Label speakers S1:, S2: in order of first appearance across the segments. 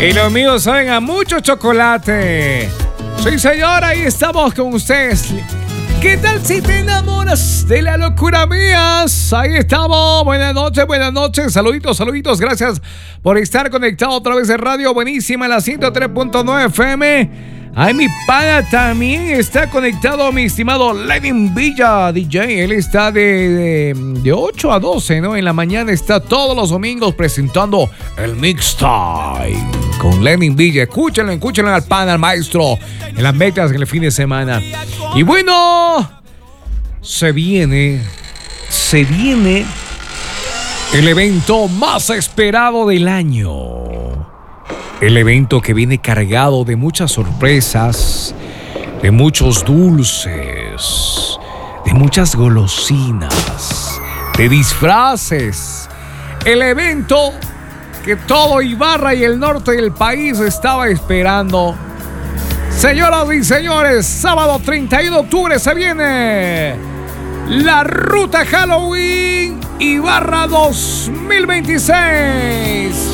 S1: Y los míos saben a mucho chocolate. Sí, señor, ahí estamos con ustedes. ¿Qué tal si te enamoras de la locura mías? Ahí estamos. Buenas noches. Saluditos. Gracias por estar conectado a través de Radio Buenísima, la 103.9 FM. Ay, mi pana también está conectado, mi estimado Lenin Villa, DJ. Él está de 8 a 12, ¿no? En la mañana está todos los domingos presentando el Mixtape con Lenin Villa. Escúchenlo al pana, al maestro, en las metas en el fin de semana. Y bueno, se viene el evento más esperado del año. El evento que viene cargado de muchas sorpresas, de muchos dulces, de muchas golosinas, de disfraces. El evento que todo Ibarra y el norte del país estaba esperando. Señoras y señores, sábado 31 de octubre se viene la Ruta Halloween Ibarra 2026.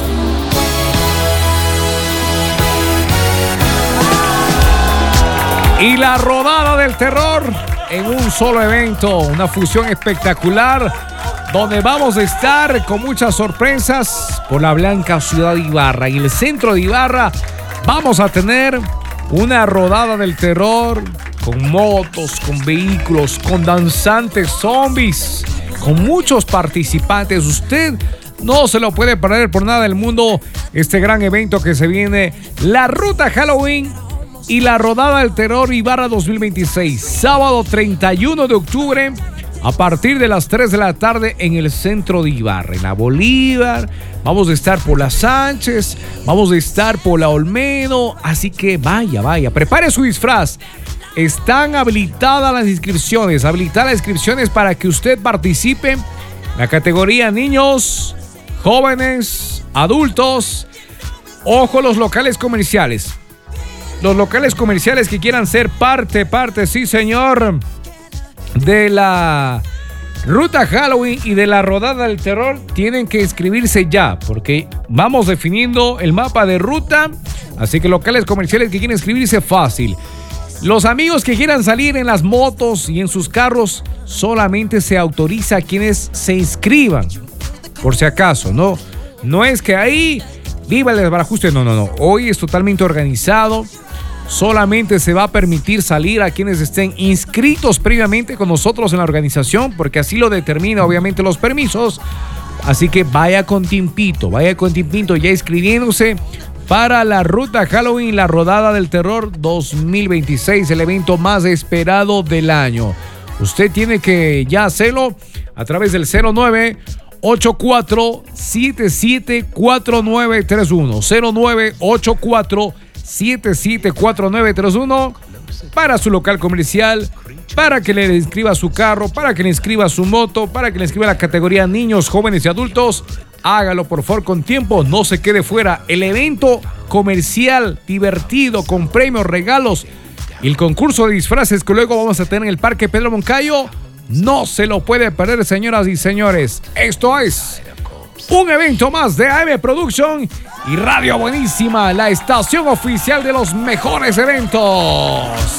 S1: Y la rodada del terror en un solo evento, una fusión espectacular donde vamos a estar con muchas sorpresas por la blanca ciudad de Ibarra. Y en el centro de Ibarra vamos a tener una rodada del terror con motos, con vehículos, con danzantes zombies, con muchos participantes. Usted no se lo puede perder por nada del mundo este gran evento que se viene, la Ruta Halloween y la rodada del terror Ibarra 2026, sábado 31 de octubre a partir de las 3 de la tarde en el centro de Ibarra, en la Bolívar. Vamos a estar por la Sánchez, vamos a estar por la Olmedo, así que vaya, prepare su disfraz. Están habilitadas las inscripciones para que usted participe en la categoría niños, jóvenes, adultos. Ojo, los locales comerciales. Los locales comerciales que quieran ser parte, sí señor, de la Ruta Halloween y de la rodada del terror, tienen que inscribirse ya, porque vamos definiendo el mapa de ruta. Así que locales comerciales que quieran inscribirse, fácil. Los amigos que quieran salir en las motos y en sus carros, solamente se autoriza a quienes se inscriban. Por si acaso, no es que ahí viva el desbarajuste, no. Hoy es totalmente organizado. Solamente se va a permitir salir a quienes estén inscritos previamente con nosotros en la organización, porque así lo determina obviamente los permisos. Así que vaya con tiempito ya inscribiéndose para la Ruta Halloween, la rodada del terror 2026, el evento más esperado del año. Usted tiene que ya hacerlo a través del 0984774931, 0984774931 para su local comercial, para que le inscriba su carro, para que le inscriba su moto, para que le inscriba la categoría niños, jóvenes y adultos. Hágalo por favor con tiempo, no se quede fuera. El evento comercial divertido con premios, regalos y el concurso de disfraces que luego vamos a tener en el Parque Pedro Moncayo, no se lo puede perder, señoras y señores. Esto es un evento más de AM Production y Radio Buenísima, la estación oficial de los mejores eventos.